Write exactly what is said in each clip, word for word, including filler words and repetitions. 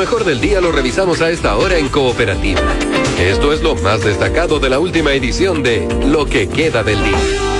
mejor del día lo revisamos a esta hora en Cooperativa. Esto es lo más destacado de la última edición de Lo que queda del día.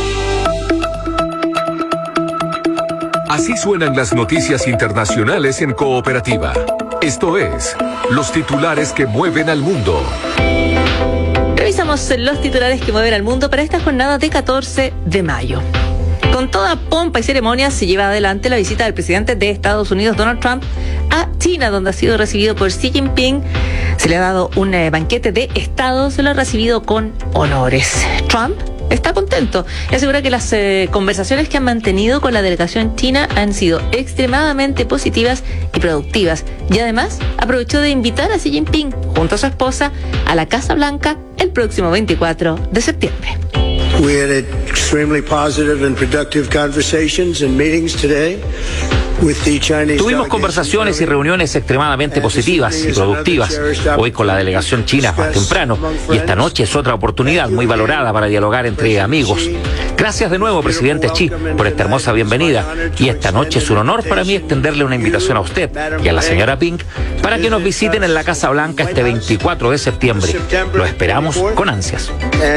Así suenan las noticias internacionales en Cooperativa. Esto es, los titulares que mueven al mundo. Revisamos los titulares que mueven al mundo para esta jornada de catorce de mayo. Con toda pompa y ceremonia se lleva adelante la visita del presidente de Estados Unidos, Donald Trump, a China, donde ha sido recibido por Xi Jinping. Se le ha dado un eh, banquete de Estado, se lo ha recibido con honores. Trump está contento y asegura que las eh, conversaciones que han mantenido con la delegación china han sido extremadamente positivas y productivas. Y además aprovechó de invitar a Xi Jinping, junto a su esposa, a la Casa Blanca el próximo veinticuatro de septiembre. We had extremely positive and productive conversations and meetings today. Tuvimos conversaciones y reuniones extremadamente positivas y productivas hoy con la delegación china más temprano, y esta noche es otra oportunidad muy valorada para dialogar entre amigos. Gracias de nuevo, presidente Xi, por esta hermosa bienvenida, y esta noche es un honor para mí extenderle una invitación a usted y a la señora Ping para que nos visiten en la Casa Blanca este veinticuatro de septiembre. Lo esperamos con ansias.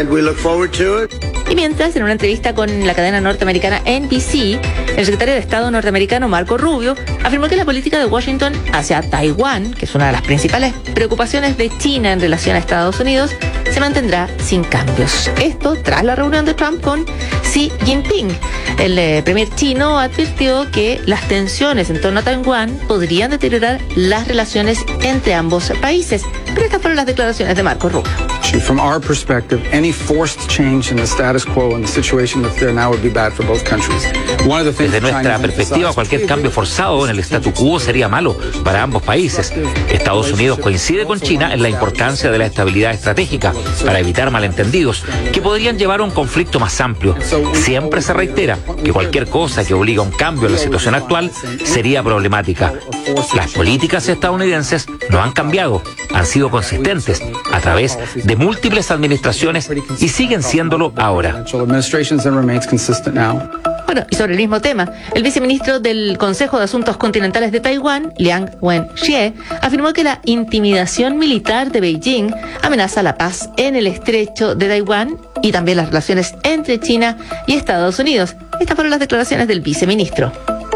Y mientras, en una entrevista con la cadena norteamericana N B C, el secretario de Estado norteamericano Marco Rubio afirmó que la política de Washington hacia Taiwán, que es una de las principales preocupaciones de China en relación a Estados Unidos, se mantendrá sin cambios. Esto tras la reunión de Trump con Xi Jinping. El eh, premier chino advirtió que las tensiones en torno a Taiwán podrían deteriorar las relaciones entre ambos países. Pero estas fueron las declaraciones de Marco Rubio. From our perspective, any forced change in the status quo and the situation that's there now would be bad for both countries. One of the things Desde nuestra perspectiva, cualquier cambio forzado en el statu quo sería malo para ambos países. Estados Unidos coincide con China en la importancia de la estabilidad estratégica para evitar malentendidos que podrían llevar a un conflicto más amplio. Siempre se reitera que cualquier cosa que obliga a un cambio en la situación actual sería problemática. Las políticas estadounidenses no han cambiado, han sido consistentes a través de múltiples administraciones y siguen siéndolo ahora. Bueno, y sobre el mismo tema, el viceministro del Consejo de Asuntos Continentales de Taiwán, Liang Wenxie, afirmó que la intimidación militar de Beijing amenaza la paz en el estrecho de Taiwán y también las relaciones entre China y Estados Unidos. Estas fueron las declaraciones del viceministro.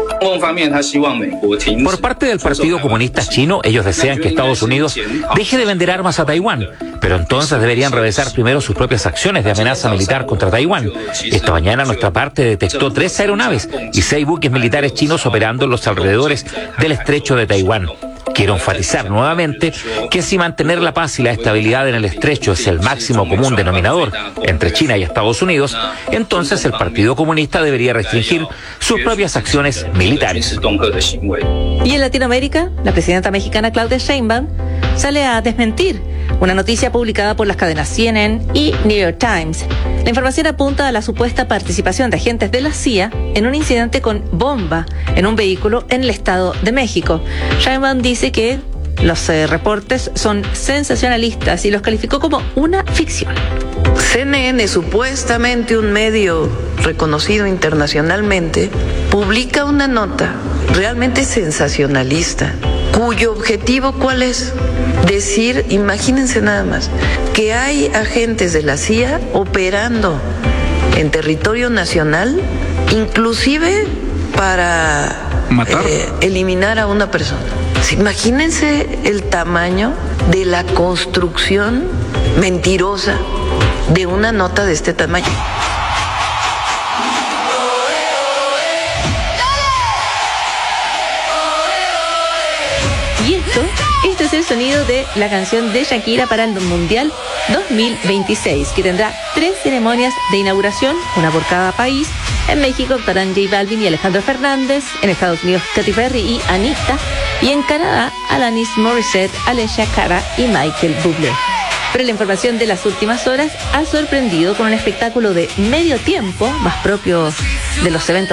Por parte del Partido Comunista Chino, ellos desean que Estados Unidos deje de vender armas a Taiwán, pero entonces deberían revisar primero sus propias acciones de amenaza militar contra Taiwán. Esta mañana nuestra parte detectó tres aeronaves y seis buques militares chinos operando en los alrededores del estrecho de Taiwán. Quiero enfatizar nuevamente que si mantener la paz y la estabilidad en el estrecho es el máximo común denominador entre China y Estados Unidos, entonces el Partido Comunista debería restringir sus propias acciones militares. Y en Latinoamérica, la presidenta mexicana Claudia Sheinbaum sale a desmentir una noticia publicada por las cadenas C N N y New York Times. La información apunta a la supuesta participación de agentes de la C I A en un incidente con bomba en un vehículo en el Estado de México. Sheinbaum dice que los eh, reportes son sensacionalistas y los calificó como una ficción. C N N, supuestamente un medio reconocido internacionalmente, publica una nota realmente sensacionalista, cuyo objetivo, ¿cuál es? Decir, imagínense nada más, que hay agentes de la C I A operando en territorio nacional, inclusive para matar, eh, eliminar a una persona. Imagínense el tamaño de la construcción mentirosa de una nota de este tamaño. Y esto, este es el sonido de la canción de Shakira para el Mundial dos mil veintiséis, que tendrá tres ceremonias de inauguración, una por cada país. En México actuarán J Balvin y Alejandro Fernández, en Estados Unidos Katy Perry y Anita, y en Canadá Alanis Morissette, Alessia Cara y Michael Bublé. Pero la información de las últimas horas ha sorprendido con un espectáculo de medio tiempo, más propio de los eventos